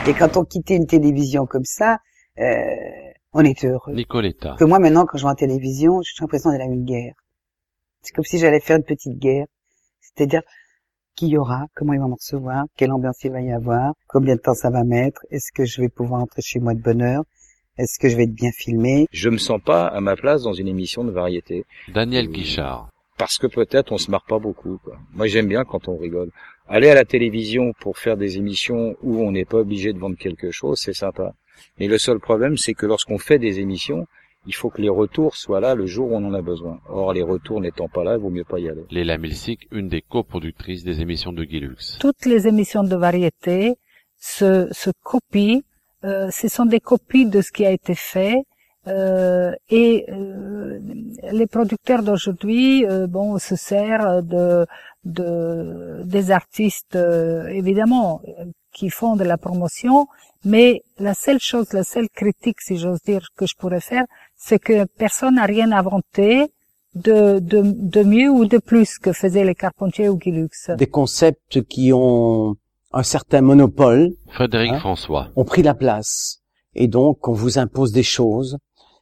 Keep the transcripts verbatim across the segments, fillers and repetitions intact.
Et quand on quittait une télévision comme ça, euh, on était heureux. Nicoletta. Que moi, maintenant, quand je vois en télévision, j'ai l'impression d'aller à une guerre. C'est comme si j'allais faire une petite guerre. C'est-à-dire, qui y aura, comment ils vont me recevoir, quelle ambiance il va y avoir, combien de temps ça va mettre, est-ce que je vais pouvoir entrer chez moi de bonne heure, est-ce que je vais être bien filmé. Je me sens pas à ma place dans une émission de variété. Daniel Guichard. Parce que peut-être on se marre pas beaucoup, quoi. Moi j'aime bien quand on rigole. Aller à la télévision pour faire des émissions où on n'est pas obligé de vendre quelque chose, c'est sympa. Mais le seul problème, c'est que lorsqu'on fait des émissions, il faut que les retours soient là le jour où on en a besoin. Or, les retours n'étant pas là, il vaut mieux pas y aller. Léla Milsic, une des coproductrices des émissions de Guy Lux. Toutes les émissions de variété se, se copient. Euh, ce sont des copies de ce qui a été fait. Euh, et euh, les producteurs d'aujourd'hui, euh, bon, se servent de, de des artistes, euh, évidemment, qui font de la promotion. Mais la seule chose, la seule critique, si j'ose dire, que je pourrais faire, c'est que personne n'a rien inventé de, de, de mieux ou de plus que faisaient les Carpentier ou Guy Lux. Des concepts qui ont un certain monopole. Frédéric hein, François. Ont pris la place. Et donc, on vous impose des choses.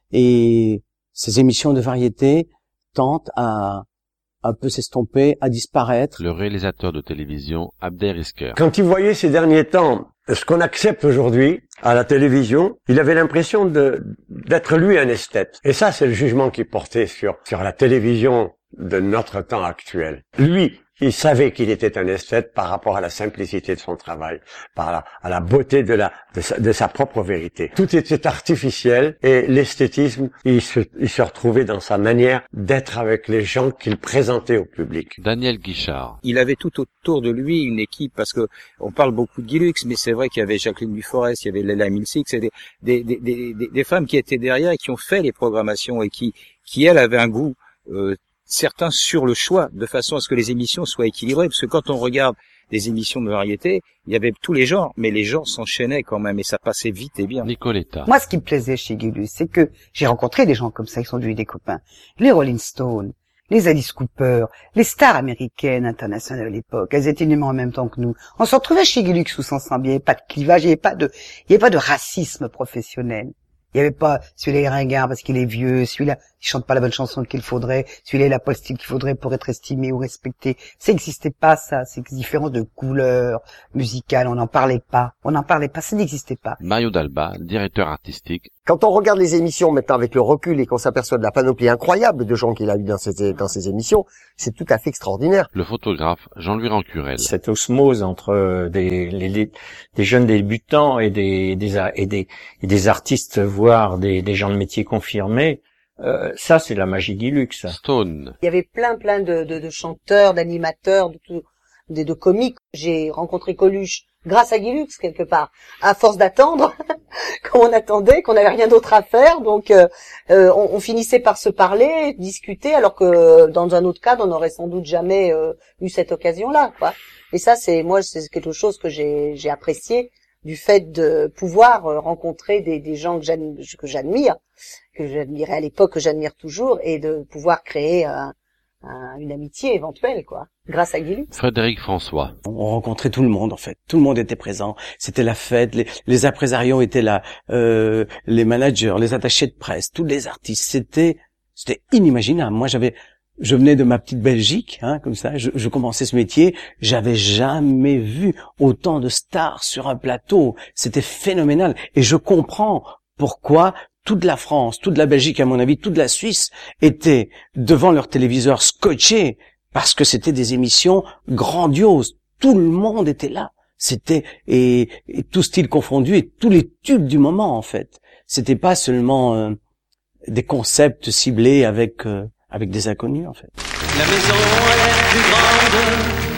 Et ces émissions de variété tentent à un peu s'estomper, à disparaître. Le réalisateur de télévision, Abder Isker. Quand il voyait ces derniers temps ce qu'on accepte aujourd'hui à la télévision, il avait l'impression de d'être lui un esthète. Et ça, c'est le jugement qu'il portait sur sur la télévision de notre temps actuel. Lui, il savait qu'il était un esthète par rapport à la simplicité de son travail, par la, à la beauté de la de sa, de sa propre vérité. Tout était artificiel et l'esthétisme, il se, il se retrouvait dans sa manière d'être avec les gens qu'il présentait au public. Daniel Guichard. Il avait tout autour de lui une équipe, parce que on parle beaucoup de Guy Lux, mais c'est vrai qu'il y avait Jacqueline Duforest, il y avait Léla Milsic, c'est des, des, des, des, des femmes qui étaient derrière et qui ont fait les programmations et qui, qui elles avaient un goût euh, certains sur le choix, de façon à ce que les émissions soient équilibrées, parce que quand on regarde des émissions de variété, il y avait tous les genres, mais les genres s'enchaînaient quand même, et ça passait vite et bien. Nicoletta. Moi, ce qui me plaisait chez Guy Lux, c'est que j'ai rencontré des gens comme ça, qui sont devenus des copains. Les Rolling Stones, les Alice Cooper, les stars américaines, internationales à l'époque, elles étaient nées en même temps que nous. On se retrouvait chez Guy Lux tous ensemble, il n'y avait pas de clivage, il n'y avait pas de, il n'y avait pas de racisme professionnel. Il n'y avait pas celui-là est ringard parce qu'il est vieux, celui-là il chante pas la bonne chanson qu'il faudrait, celui-là il a pas le style qu'il faudrait pour être estimé ou respecté. Ça n'existait pas, ça. Ces différences de couleur musicale, on n'en parlait pas. On n'en parlait pas, ça n'existait pas. Mario Dalba, directeur artistique. Quand on regarde les émissions maintenant avec le recul et qu'on s'aperçoit de la panoplie incroyable de gens qu'il a eu dans ces, dans ces émissions, c'est tout à fait extraordinaire. Le photographe Jean-Louis Rancurel. Cette osmose entre des, les, les, des jeunes débutants et des, des, et des, et des artistes, voire des, des gens de métier confirmés, euh, ça c'est la magie Guy Lux. Stone. Il y avait plein plein de, de, de chanteurs, d'animateurs, de, de, de, de comiques. J'ai rencontré Coluche grâce à Guy Lux quelque part, à force d'attendre, comme on attendait, qu'on n'avait rien d'autre à faire, donc euh, euh, on, on finissait par se parler, discuter, alors que dans un autre cadre, on n'aurait sans doute jamais euh, eu cette occasion-là, quoi. Et ça, c'est moi, c'est quelque chose que j'ai, j'ai apprécié, du fait de pouvoir euh, rencontrer des, des gens que j'admire, que j'admire, que j'admirais à l'époque, que j'admire toujours, et de pouvoir créer un, un, une amitié éventuelle, quoi, grâce à Guy Lux. Frédéric François. On rencontrait tout le monde, en fait. Tout le monde était présent. C'était la fête. Les, les impresarios étaient là. Euh, les managers, les attachés de presse, tous les artistes. C'était, c'était inimaginable. Moi, j'avais, je venais de ma petite Belgique, hein, comme ça. Je, je commençais ce métier. J'avais jamais vu autant de stars sur un plateau. C'était phénoménal. Et je comprends pourquoi toute la France, toute la Belgique, à mon avis, toute la Suisse était devant leur téléviseur scotché, parce que c'était des émissions grandioses. Tout le monde était là. C'était, et, et tout style confondu, et tous les tubes du moment, en fait. C'était pas seulement euh, des concepts ciblés avec euh, avec des inconnus, en fait. La maison est plus grande.